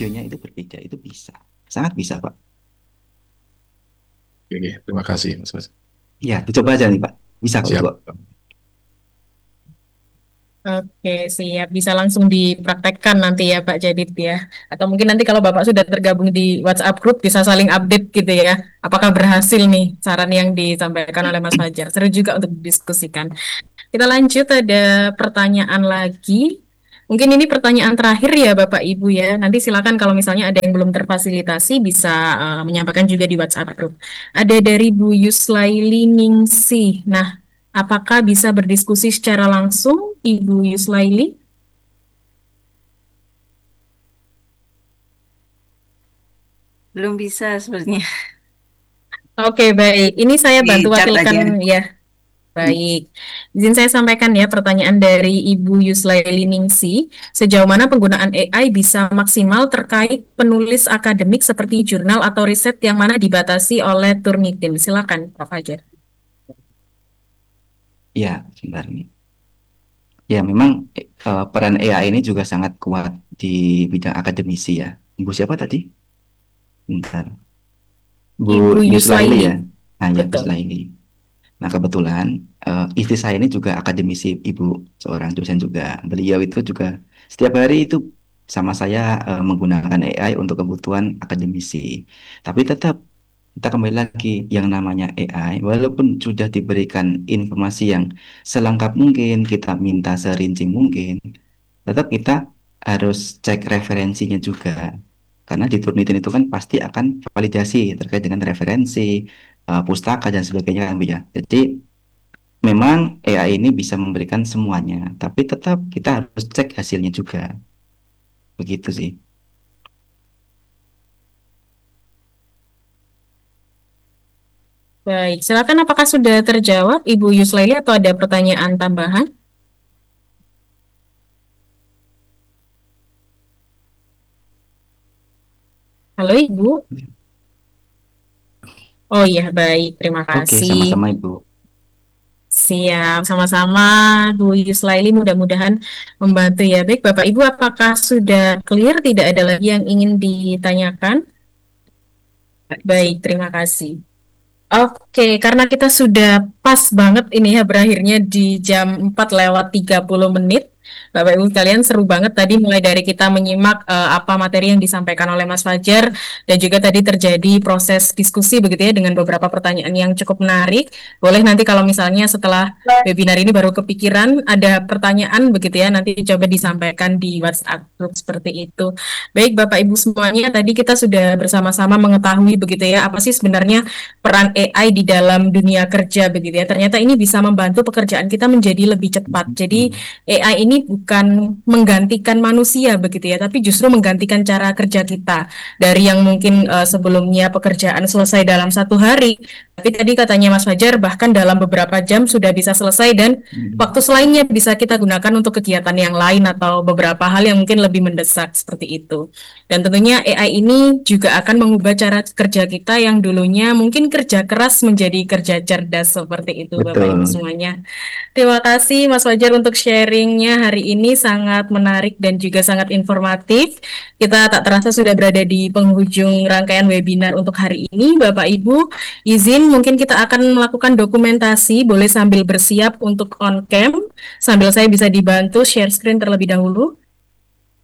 videonya itu berbeda, itu bisa, sangat bisa Pak. Oke, terima kasih Mas Mas. Ya, dicoba aja nih Pak, bisa kok itu Siap. Pak. Oke, siap. Bisa langsung dipraktekkan nanti ya Pak Jadid ya. Atau mungkin nanti kalau Bapak sudah tergabung di WhatsApp group bisa saling update gitu ya. Apakah berhasil nih saran yang disampaikan oleh Mas Fajar? Seru juga untuk didiskusikan. Kita lanjut, ada pertanyaan lagi. Mungkin ini pertanyaan terakhir ya Bapak Ibu ya. Nanti silakan kalau misalnya ada yang belum terfasilitasi bisa menyampaikan juga di WhatsApp group. Ada dari Bu Yuslaili Ningsih. Nah, apakah bisa berdiskusi secara langsung Ibu Yuslaili? Belum bisa sebenarnya. Oke, baik. Ini saya Di bantu chat aja. wakilkan ya. Baik, izin saya sampaikan ya pertanyaan dari Ibu Yuslaili Ningsi. Sejauh mana penggunaan AI bisa maksimal terkait penulis akademik seperti jurnal atau riset yang mana dibatasi oleh Turnitin? Silakan, Prof. Fajar. Ya, sebentar nih. Ya, memang peran AI ini juga sangat kuat di bidang akademisi ya. Ibu siapa tadi? Bentar. Bu Ibu Yuslaili Yuslaili, ya. Nah, ya Bu betul. Yuslaili. Nah, kebetulan istri saya ini juga akademisi, ibu seorang dosen juga. Beliau itu juga setiap hari itu sama saya menggunakan AI untuk kebutuhan akademisi. Tapi tetap kita kembali lagi yang namanya AI, walaupun sudah diberikan informasi yang selengkap mungkin, kita minta serinci mungkin, tetap kita harus cek referensinya juga. Karena di Turnitin itu kan pasti akan validasi terkait dengan referensi, pustaka dan sebagainya kan Bu ya. Jadi memang AI ini bisa memberikan semuanya, tapi tetap kita harus cek hasilnya juga. Begitu sih. Baik, silakan apakah sudah terjawab Ibu Yuslaili atau ada pertanyaan tambahan? Halo Ibu. Oh iya, baik, terima Oke, kasih. sama-sama Ibu. Siap, sama-sama Bu Yuslaili, mudah-mudahan membantu ya. Baik, Bapak Ibu, apakah sudah clear? Tidak ada lagi yang ingin ditanyakan? Baik, terima kasih. Oke, karena kita sudah pas banget ini ya berakhirnya di jam 4 lewat 30 menit. Bapak Ibu sekalian seru banget tadi mulai dari kita menyimak apa materi yang disampaikan oleh Mas Fajar dan juga tadi terjadi proses diskusi begitu ya dengan beberapa pertanyaan yang cukup menarik. Boleh nanti kalau misalnya setelah webinar ini baru kepikiran ada pertanyaan begitu ya nanti coba disampaikan di WhatsApp group seperti itu. Baik Bapak Ibu semuanya, tadi kita sudah bersama-sama mengetahui begitu ya apa sih sebenarnya peran AI di dalam dunia kerja begitu ya. Ternyata ini bisa membantu pekerjaan kita menjadi lebih cepat. Jadi AI ini bukan menggantikan manusia begitu ya, tapi justru menggantikan cara kerja kita. Dari yang mungkin sebelumnya pekerjaan selesai dalam 1 hari, tapi tadi katanya Mas Fajar bahkan dalam beberapa jam sudah bisa selesai dan waktu selainnya bisa kita gunakan untuk kegiatan yang lain atau beberapa hal yang mungkin lebih mendesak seperti itu. Dan tentunya AI ini juga akan mengubah cara kerja kita yang dulunya mungkin kerja keras menjadi kerja cerdas seperti itu Bapak Ibu Betul. semuanya. Terima kasih Mas Fajar untuk sharingnya hari ini sangat menarik dan juga sangat informatif. Kita tak terasa sudah berada di penghujung rangkaian webinar untuk hari ini. Bapak Ibu, izin mungkin kita akan melakukan dokumentasi, boleh sambil bersiap untuk on cam, sambil saya bisa dibantu share screen terlebih dahulu.